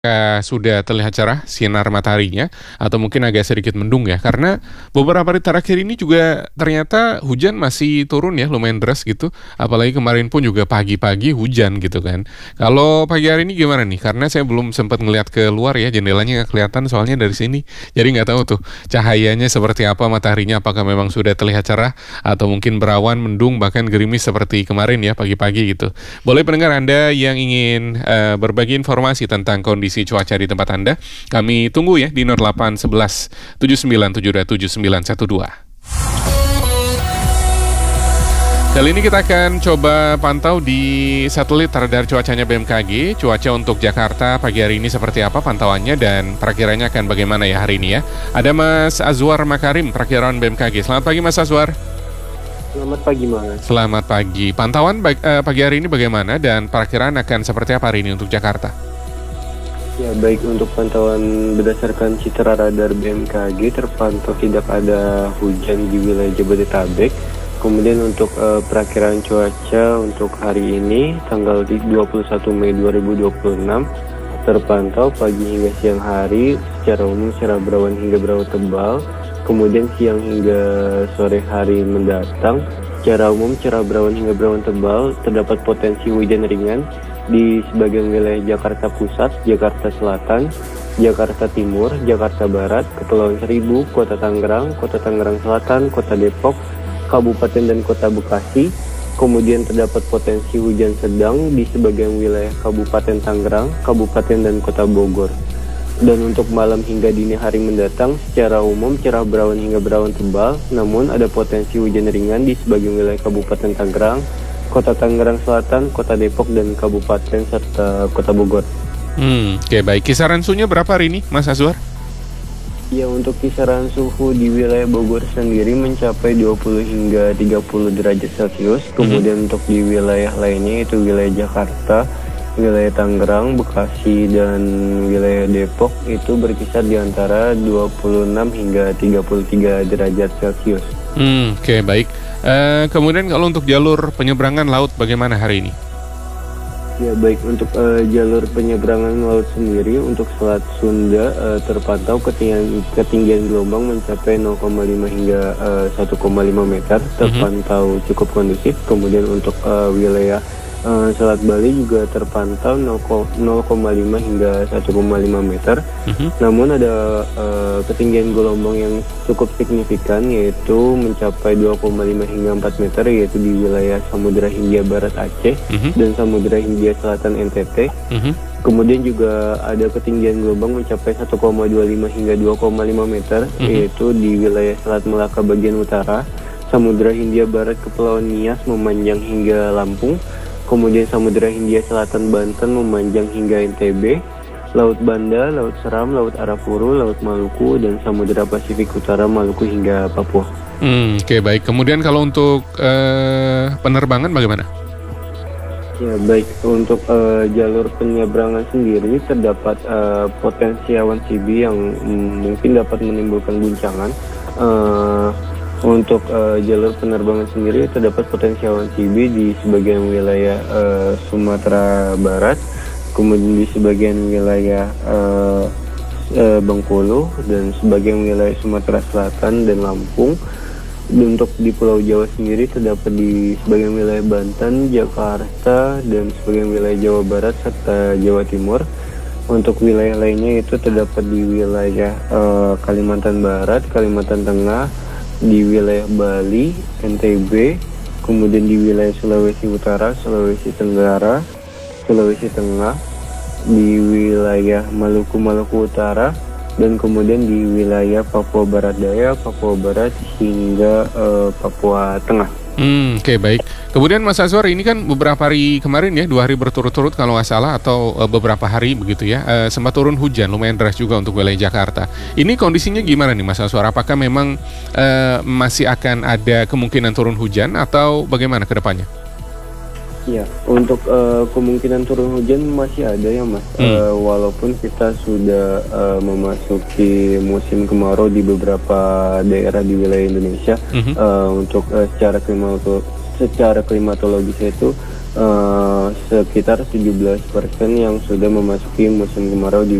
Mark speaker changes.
Speaker 1: Sudah terlihat cerah sinar mataharinya atau mungkin agak sedikit mendung ya, karena beberapa hari terakhir ini juga ternyata hujan masih turun ya, lumayan deras gitu, apalagi kemarin pun juga pagi-pagi hujan gitu kan. Kalau pagi hari ini gimana nih? Karena saya belum sempat ngelihat keluar ya, jendelanya nggak kelihatan soalnya dari sini. Jadi nggak tahu tuh cahayanya seperti apa, mataharinya apakah memang sudah terlihat cerah atau mungkin berawan, mendung, bahkan gerimis seperti kemarin ya pagi-pagi gitu. Boleh pendengar Anda yang ingin berbagi informasi tentang kondisi cuaca di tempat Anda, kami tunggu ya di 0811 79727912. Kali ini kita akan coba pantau di satelit radar cuacanya BMKG. Cuaca untuk Jakarta pagi hari ini seperti apa pantauannya dan perakiranya akan bagaimana ya hari ini ya. Ada Mas Azwar Makarim, perakiraan BMKG. Selamat pagi Mas Azwar.
Speaker 2: Selamat pagi, Mas.
Speaker 1: Selamat pagi. Pantauan pagi hari ini bagaimana dan perakiraan akan seperti apa hari ini untuk Jakarta?
Speaker 2: Ya, baik, untuk pantauan berdasarkan citra radar BMKG terpantau tidak ada hujan di wilayah Jabodetabek. Kemudian untuk perakiraan cuaca untuk hari ini tanggal 21 Mei 2026 terpantau pagi hingga siang hari secara umum cerah berawan hingga berawan tebal. Kemudian siang hingga sore hari mendatang secara umum cerah berawan hingga berawan tebal, terdapat potensi hujan ringan di sebagian wilayah Jakarta Pusat, Jakarta Selatan, Jakarta Timur, Jakarta Barat, Kepulauan Seribu, Kota Tangerang Selatan, Kota Depok, Kabupaten dan Kota Bekasi. Kemudian terdapat potensi hujan sedang di sebagian wilayah Kabupaten Tangerang, Kabupaten dan Kota Bogor. Dan untuk malam hingga dini hari mendatang secara umum cerah berawan hingga berawan tebal, namun ada potensi hujan ringan di sebagian wilayah Kabupaten Tangerang, Kota Tangerang Selatan, Kota Depok, dan Kabupaten serta Kota Bogor.
Speaker 1: Oke, baik. Kisaran suhunya berapa hari ini, Mas Azwar?
Speaker 2: Ya, untuk kisaran suhu di wilayah Bogor sendiri mencapai 20 hingga 30 derajat Celcius. Kemudian untuk di wilayah lainnya itu wilayah Jakarta, wilayah Tangerang, Bekasi, dan wilayah Depok itu berkisar di antara 26 hingga 33 derajat Celcius.
Speaker 1: Oke, baik. Kemudian kalau untuk jalur penyeberangan laut bagaimana hari ini?
Speaker 2: Ya, baik, untuk jalur penyeberangan laut sendiri untuk Selat Sunda terpantau ketinggian gelombang mencapai 0,5 hingga 1,5 meter, terpantau cukup kondusif. Kemudian untuk wilayah Selat Bali juga terpantau 0,5 hingga 1,5 meter. Namun ada ketinggian gelombang yang cukup signifikan yaitu mencapai 2,5 hingga 4 meter yaitu di wilayah Samudra Hindia Barat Aceh dan Samudra Hindia Selatan NTT. Kemudian juga ada ketinggian gelombang mencapai 1,25 hingga 2,5 meter yaitu di wilayah Selat Melaka bagian utara, Samudra Hindia Barat Kepulauan Nias memanjang hingga Lampung. Kemudian Samudra Hindia Selatan Banten memanjang hingga NTB, Laut Banda, Laut Seram, Laut Arafuru, Laut Maluku, dan Samudra Pasifik Utara Maluku hingga Papua.
Speaker 1: Oke, baik. Kemudian kalau untuk penerbangan bagaimana?
Speaker 2: Ya, baik, untuk jalur penyeberangan sendiri terdapat potensi awan CB yang mungkin dapat menimbulkan guncangan. Untuk jalur penerbangan sendiri terdapat potensi awan CB di sebagian wilayah Sumatera Barat, kemudian di sebagian wilayah Bengkulu dan sebagian wilayah Sumatera Selatan dan Lampung. Untuk di Pulau Jawa sendiri terdapat di sebagian wilayah Banten, Jakarta, dan sebagian wilayah Jawa Barat serta Jawa Timur. Untuk wilayah lainnya itu terdapat di wilayah Kalimantan Barat, Kalimantan Tengah, di wilayah Bali, NTB, kemudian di wilayah Sulawesi Utara, Sulawesi Tenggara, Sulawesi Tengah, di wilayah Maluku Utara, dan kemudian di wilayah Papua Barat Daya, Papua Barat hingga Papua Tengah.
Speaker 1: Oke, baik. Kemudian Mas Azwar, ini kan beberapa hari kemarin ya, 2 hari berturut-turut kalau nggak salah atau beberapa hari begitu ya, sempat turun hujan lumayan deras juga untuk wilayah Jakarta. Ini kondisinya gimana nih Mas Azwar? Apakah memang masih akan ada kemungkinan turun hujan atau bagaimana ke depannya?
Speaker 2: Ya, untuk kemungkinan turun hujan masih ada ya Mas. Walaupun kita sudah memasuki musim kemarau di beberapa daerah di wilayah Indonesia, untuk secara klimatologis itu sekitar 17% yang sudah memasuki musim kemarau di